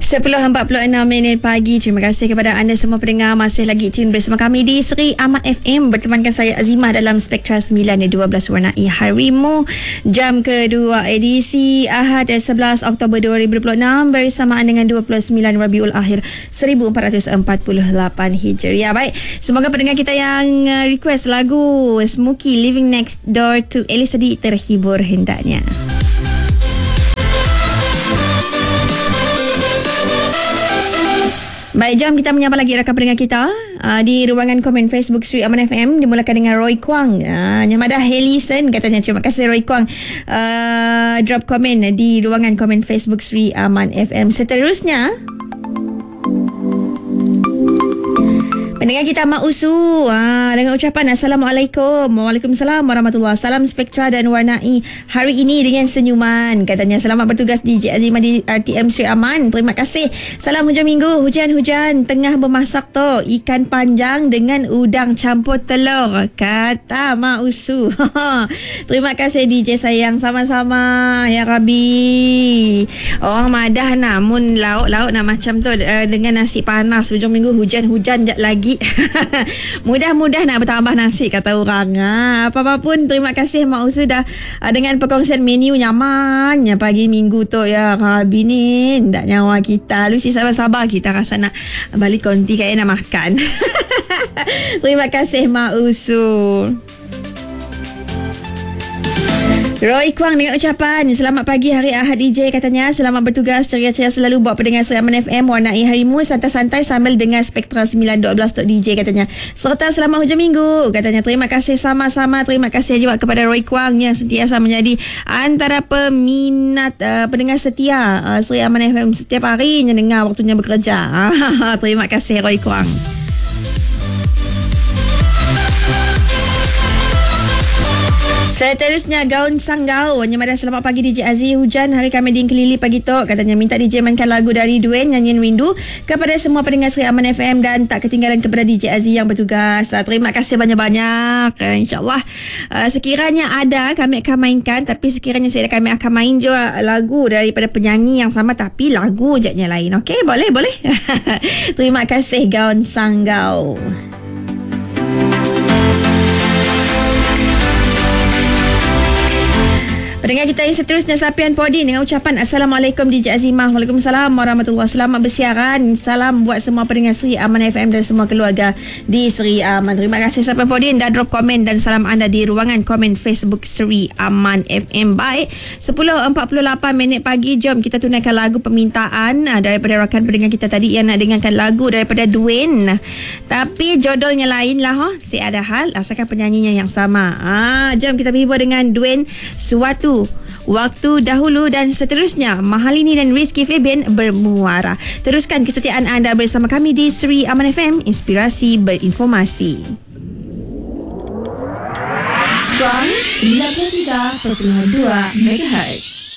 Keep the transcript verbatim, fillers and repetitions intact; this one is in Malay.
sepuluh empat puluh enam minit pagi. Terima kasih kepada anda semua pendengar masih lagi tune bersama kami di Seri Aman F M. Bertemankan saya Azimah dalam Spektra sembilan dua belas Warnai Harimu. Jam kedua edisi Ahad sebelas Oktober dua ribu dua puluh enam bersamaan dengan dua puluh sembilan Rabiul Akhir seribu empat ratus empat puluh lapan Hijriah. Baik, semoga pendengar kita yang request lagu Smokey Living Next Door to Elis tadi terhibur hendaknya. Baik, jom kita menyapa lagi rakan pendengar kita uh, di ruangan komen Facebook Sri Aman F M. Dimulakan dengan Roy Kwang. Uh, Nyamadah Helison katanya, terima kasih Roy Kwang. Uh, drop komen di ruangan komen Facebook Sri Aman F M. Seterusnya, pendengar kita Mak Usu ha, dengan ucapan Assalamualaikum. Waalaikumsalam warahmatullahi. Salam Spektra dan warnai hari ini dengan senyuman. Katanya selamat bertugas D J Azimah di R T M Sri Aman. Terima kasih. Salam hujung minggu. Hujan-hujan tengah bermasak tu ikan panjang dengan udang campur telur. Kata Mak Usu. Terima kasih D J sayang. Sama-sama ya Rabbi. Orang madah namun lauk-lauk nak macam tu uh, dengan nasi panas hujung minggu, hujan-hujan jap lagi. Mudah-mudah nak bertambah nasi kata orang. Ha, apa-apa pun terima kasih Mak Usu dah uh, dengan perkongsian menu nyamannya pagi minggu tu ya. Rabi ni tak nyawa kita. Lucy sabar-sabar kita rasa nak balik konti kayak nak makan. Terima kasih Mak Usu. Roy Kwang dengan ucapan selamat pagi hari Ahad D J katanya. Selamat bertugas, ceria-ceria selalu buat pendengar Seri Aman F M warnai harimu, santai-santai sambil dengar Spektra sembilan dua belas D J katanya. Serta selamat hujung minggu katanya. Terima kasih sama-sama. Terima kasih juga kepada Roy Kwang yang sentiasa menjadi antara peminat uh, pendengar setia uh, Seri Aman F M setiap hari yang dengar waktunya bekerja. Terima kasih Roy Kwang. Seterusnya Gaun Sanggau. Nyamadah selamat pagi D J Aziz. Hujan hari kami di Kelili pagi tu. Katanya minta D J mainkan lagu dari Dwayne Nyanyian Rindu kepada semua pendengar Seri Aman F M dan tak ketinggalan kepada D J Aziz yang bertugas. Terima kasih banyak-banyak. InsyaAllah uh, sekiranya ada kami akan mainkan. Tapi sekiranya saya kami akan main juga lagu daripada penyanyi yang sama tapi lagu jatnya lain. Okey, boleh boleh. Terima kasih Gaun Sanggau. Pendengar kita yang seterusnya Sapian Podi dengan ucapan Assalamualaikum D J Azimah. Waalaikumsalam warahmatullahi. Selamat bersiaran. Salam buat semua pendengar Seri Aman F M dan semua keluarga di Seri Aman. Terima kasih Sapian Podi dah drop komen dan salam anda di ruangan komen Facebook Seri Aman F M. Baik, sepuluh empat puluh lapan minit pagi. Jom kita tunaikan lagu permintaan daripada rakan pendengar kita tadi yang nak dengarkan lagu daripada Dwayne. Tapi jodohnya lain lah. Huh? Si ada hal asalkan penyanyinya yang sama. Ah, jom kita berhibur dengan Dwayne Suatu Waktu Dahulu dan seterusnya Mahalini dan Rizky Febian Bermuara. Teruskan kesetiaan anda bersama kami di Seri Aman F M, inspirasi berinformasi. Strong sembilan puluh tiga perpuluhan dua megahertz.